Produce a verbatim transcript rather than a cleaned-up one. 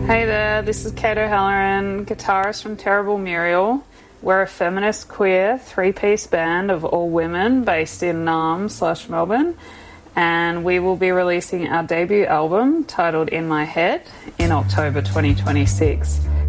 Hey there, this is Kate O'Halloran, guitarist from Terrible Muriel. We're a feminist queer three-piece band of all women based in Naarm slash Melbourne, and we will be releasing our debut album titled In My Head in October twenty twenty-six.